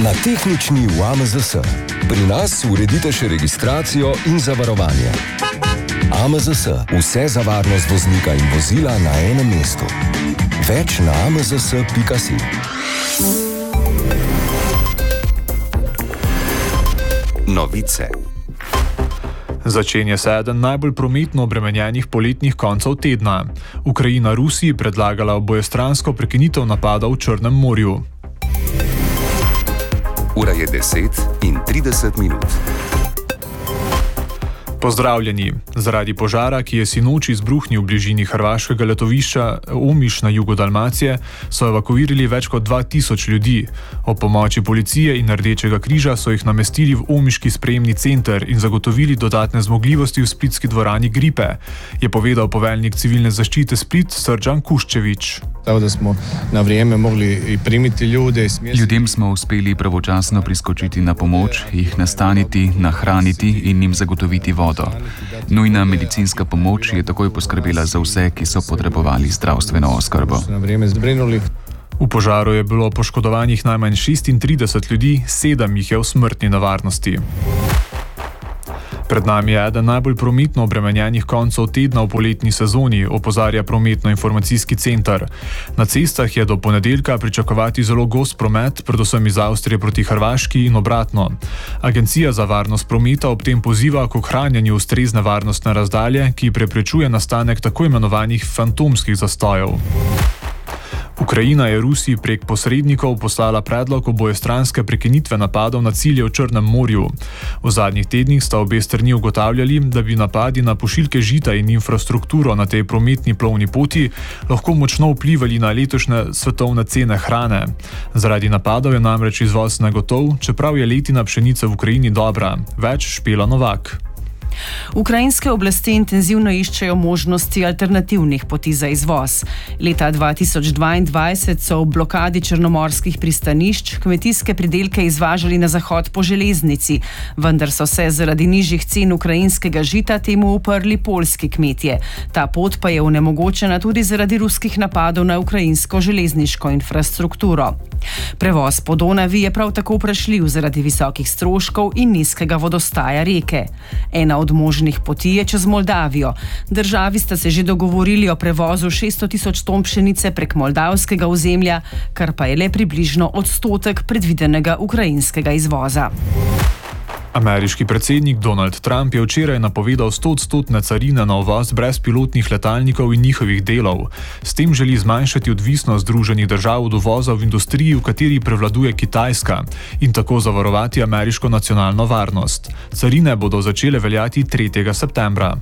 Na tehnični v AMZS. Pri nas uredite še registracijo in zavarovanje. AMZS. Vse za varnost voznika in vozila na enem mestu. Več na amzs.si. Novice. Začenja se eden najbolj prometno obremenjenih poletnih koncev tedna. Ukrajina Rusiji predlagala obojestransko prekinitev napada v Črnem morju. Ura je 10:30. Pozdravljeni. Zaradi požara, ki je sinoči izbruhnil v bližini hrvaškega letovišča Omiš na jugu Dalmacije, so evakuirali več kot 2000 ljudi. Ob pomoči policije in Rdečega križa so jih namestili v omiški sprejemni center in zagotovili dodatne zmogljivosti v splitski dvorani Gripe, je povedal poveljnik civilne zaščite Split Srđan Kuščević. Tako da smo na vrijeme mogli primiti ljude. Ljudem smo uspeli pravočasno priskočiti na pomoč, jih nastaniti, nahraniti in jim zagotoviti vodo. Nujna medicinska pomoč je takoj poskrbela za vse, ki so potrebovali zdravstveno oskrbo. V požaru je bilo poškodovanih najmanj 36 ljudi, 7 jih je v smrtni nevarnosti. Pred nami je eden najbolj prometno obremenjenih koncev tedna v poletni sezoni, opozarja prometno-informacijski center. Na cestah je do ponedeljka pričakovati zelo gost promet, predvsem iz Avstrije proti Hrvaški in obratno. Agencija za varnost prometa ob tem poziva k ohranjanju ustrezne varnostne razdalje, ki preprečuje nastanek tako imenovanih fantomskih zastojev. Ukrajina je Rusiji prek posrednikov poslala predlog obojestranske prekinitve napadov na cilje v Črnem morju. V zadnjih tednih sta obe strani ugotavljali, da bi napadi na pošiljke žita in infrastrukturo na tej prometni plovni poti lahko močno vplivali na letošnje svetovne cene hrane. Zaradi napadov je namreč izvoz negotov, čeprav je letina pšenice v Ukrajini dobra. Več Špela Novak. Ukrajinske oblasti intenzivno iščejo možnosti alternativnih poti za izvoz. Leta 2022 so v blokadi črnomorskih pristanišč kmetijske pridelke izvažali na zahod po železnici, vendar so se zaradi nižjih cen ukrajinskega žita temu uprli poljski kmetje. Ta pot pa je onemogočena tudi zaradi ruskih napadov na ukrajinsko železniško infrastrukturo. Prevoz po Donavi je prav tako vprašljiv zaradi visokih stroškov in nizkega vodostaja reke. Ena od možnih poti je čez Moldavijo. Državi sta se že dogovorili o prevozu 600 000 ton pšenice prek moldavskega ozemlja, kar pa je le približno odstotek predvidenega ukrajinskega izvoza. Ameriški predsednik Donald Trump je včeraj napovedal 100% carine na uvoz brezpilotnih letalnikov in njihovih delov. S tem želi zmanjšati odvisnost Združenih držav od uvoza v industriji, v kateri prevladuje Kitajska, in tako zavarovati ameriško nacionalno varnost. Carine bodo začele veljati 3. septembra.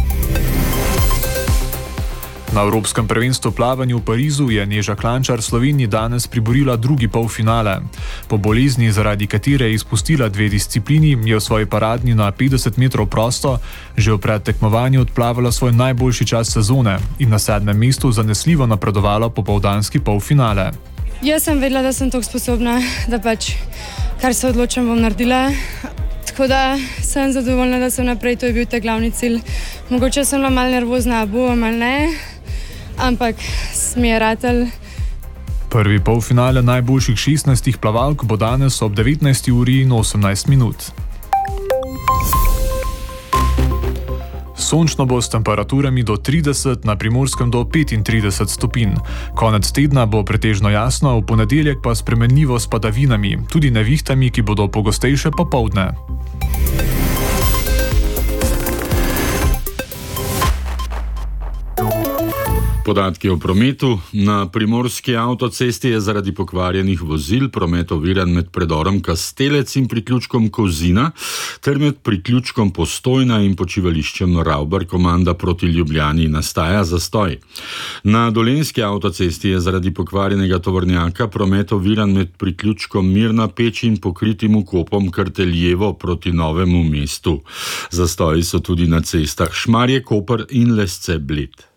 Na Evropskem prvenstvu plavanju v Parizu je Neža Klančar Sloveniji danes priborila drugi polfinale. Po bolezni, zaradi katere je izpustila 2 disciplini, je v svoji paradni na 50 metrov prosto že v predtekmovanju odplavala svoj najboljši čas sezone in na 7. mestu zanesljivo napredovala popoldanski polfinale. Jaz sem vedela, da sem toliko sposobna, da pač kar se odločam, bom naredila. Tako da sem zadovoljna, da sem naprej, to je bil ta glavni cilj. Mogoče sem bila malo nervozna, bom ali ne, ampak mi je ratel. Prvi polfinale najboljših 16 plavalk bo danes ob 19:18. Sončno bo s temperaturami do 30, na Primorskem do 35 stopinj. Konec tedna bo pretežno jasno, v ponedeljek pa spremenljivo s padavinami, tudi nevihtami, ki bodo pogostejše popoldne. Podatki o prometu. Na primorski avtocesti je zaradi pokvarjenih vozil promet oviran med predorom Kastelec in priključkom Kozina ter med priključkom Postojna in počivališčem Ravbar komanda proti Ljubljani nastaja zastoj. Na dolenjski avtocesti je zaradi pokvarjenega tovornjaka promet oviran med priključkom Mirna Peč in pokritim vkopom Karteljevo proti Novemu mestu. Zastoji so tudi na cestah Šmarje, Koper in Lesce Bled.